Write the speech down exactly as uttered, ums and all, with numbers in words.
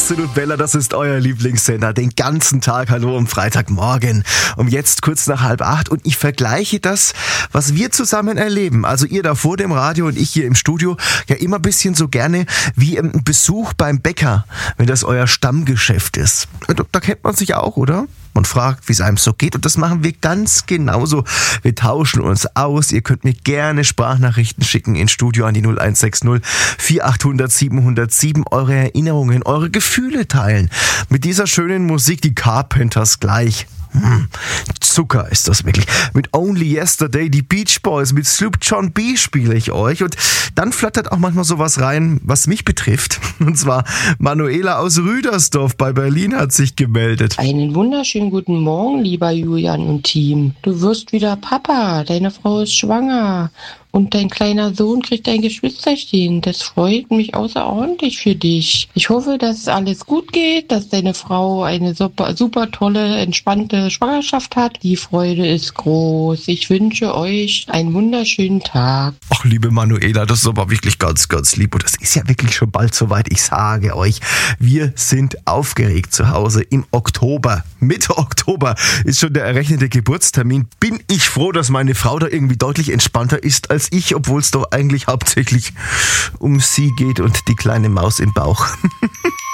Absolut Bella, das ist euer Lieblingssender. Den ganzen Tag hallo am Freitagmorgen. Um jetzt kurz nach halb acht. Und ich vergleiche das, was wir zusammen erleben. Also ihr da vor dem Radio und ich hier im Studio. Ja, immer ein bisschen so gerne wie ein Besuch beim Bäcker, wenn das euer Stammgeschäft ist. Da kennt man sich auch, oder? Man fragt, wie es einem so geht, und das machen wir ganz genauso. Wir tauschen uns aus. Ihr könnt mir gerne Sprachnachrichten schicken ins Studio an die null eins sechs null vier acht null null sieben null sieben. Eure Erinnerungen, eure Gefühle teilen. Mit dieser schönen Musik, die Carpenters gleich. Hm, Zucker ist das wirklich. Mit Only Yesterday, die Beach Boys, mit Sloop John B spiele ich euch. Und dann flattert auch manchmal sowas rein, was mich betrifft. Und zwar Manuela aus Rüdersdorf bei Berlin hat sich gemeldet. Einen wunderschönen guten Morgen, lieber Julian und Team. Du wirst wieder Papa, deine Frau ist schwanger. Und dein kleiner Sohn kriegt ein Geschwisterchen. Das freut mich außerordentlich für dich. Ich hoffe, dass alles gut geht, dass deine Frau eine super, super tolle, entspannte Schwangerschaft hat. Die Freude ist groß. Ich wünsche euch einen wunderschönen Tag. Ach, liebe Manuela, das ist aber wirklich ganz, ganz lieb. Und das ist ja wirklich schon bald soweit. Ich sage euch, wir sind aufgeregt zu Hause im Oktober. Mitte Oktober ist schon der errechnete Geburtstermin. Bin ich froh, dass meine Frau da irgendwie deutlich entspannter ist als ich, obwohl es doch eigentlich hauptsächlich um sie geht und die kleine Maus im Bauch.